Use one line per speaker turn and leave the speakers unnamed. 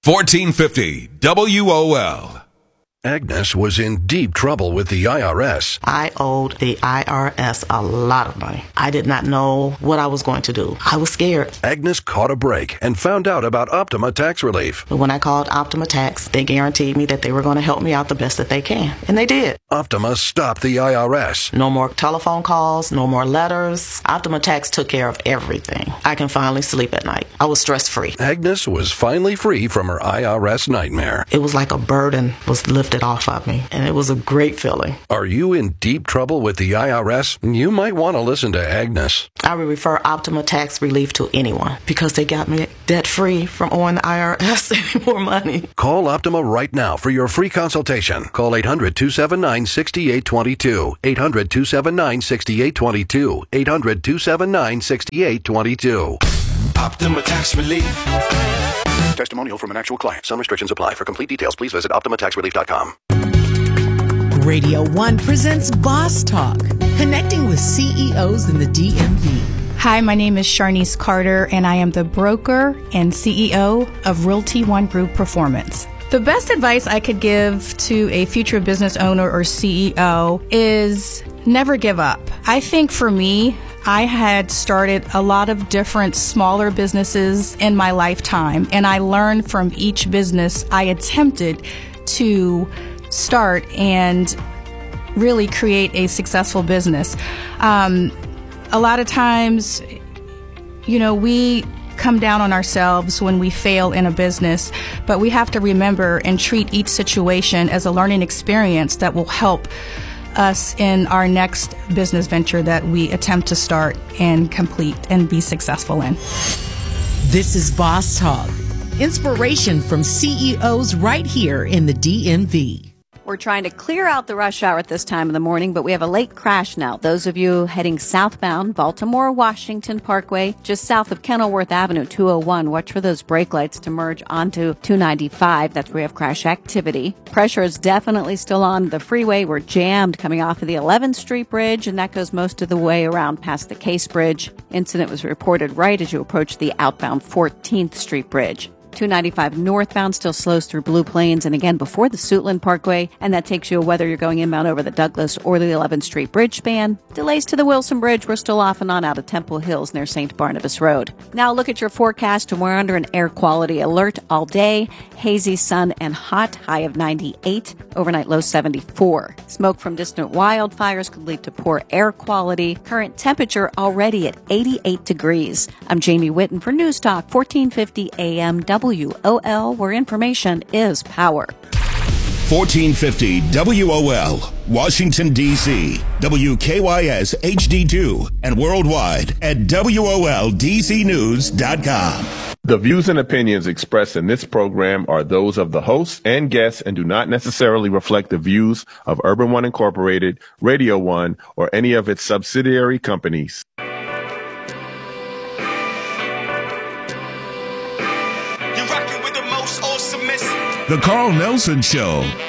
1450 WOL.
Agnes was in deep trouble with the IRS.
I owed the IRS a lot of money. I did not know what I was going to do. I was scared.
Agnes caught a break and found out about Optima Tax Relief.
But when I called Optima Tax, they guaranteed me that they were going to help me out the best that they can. And they did.
Optima stopped the IRS.
No more telephone calls, no more letters. Optima Tax took care of everything. I can finally sleep at night. I was stress-free.
Agnes was finally free from her IRS nightmare.
It was like a burden was lifted off of me, and it was a great feeling.
Are you in deep trouble with the IRS? You might want to listen to Agnes.
I would refer Optima Tax Relief to anyone because they got me debt-free from owing the IRS any more money.
Call Optima right now for your free consultation. Call 800-279-6822. 800-279-6822. 800-279-6822.
Optima Tax Relief.
Testimonial from an actual client. Some restrictions apply. For complete details, please visit OptimaTaxRelief.com.
Radio 1 presents Boss Talk, connecting with CEOs in the DMV.
Hi, my name is Sharnice Carter, and I am the broker and CEO of Realty One Group Performance. The best advice I could give to a future business owner or CEO is never give up. I think for me, I had started a lot of different smaller businesses in my lifetime, and I learned from each business I attempted to start and really create a successful business. A lot of times, we come down on ourselves when we fail in a business, but we have to remember and treat each situation as a learning experience that will help us in our next business venture that we attempt to start and complete and be successful in.
This is Boss Talk, inspiration from CEOs right here in the DMV.
We're trying to clear out the rush hour at this time of the morning, but we have a late crash now. Those of you heading southbound, Baltimore-Washington Parkway, just south of Kenilworth Avenue, 201, watch for those brake lights to merge onto 295. That's where we have crash activity. Pressure is definitely still on the freeway. We're jammed coming off of the 11th Street Bridge, and that goes most of the way around past the Case Bridge. Incident was reported right as you approach the outbound 14th Street Bridge. 295 northbound still slows through Blue Plains and again before the Suitland Parkway, and that takes you whether you're going inbound over the Douglas or the 11th Street Bridge span. Delays to the Wilson Bridge. We're still off and on out of Temple Hills near St. Barnabas Road. Now look at your forecast, and we're under an air quality alert all day. Hazy sun and hot, high of 98, overnight low 74. Smoke from distant wildfires could lead to poor air quality. Current temperature already at 88 degrees. I'm Jamie Whitten for News Talk 1450 AM WOL, where information is power.
1450 WOL, Washington, D.C., WKYS HD2, and worldwide at WOLDCnews.com.
The views and opinions expressed in this program are those of the hosts and guests and do not necessarily reflect the views of Urban One Incorporated, Radio One, or any of its subsidiary companies.
The Carl Nelson Show.